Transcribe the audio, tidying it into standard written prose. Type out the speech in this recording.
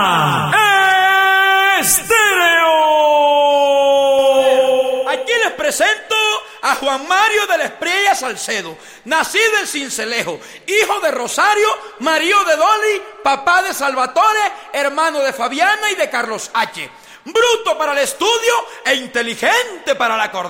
Estéreo. Aquí les presento a Juan Mario de la Espriella Salcedo, nacido en Cincelejo, hijo de Rosario, marido de Dolly, papá de Salvatore, hermano de Fabiana y de Carlos H. Bruto para el estudio e inteligente para la acordeón.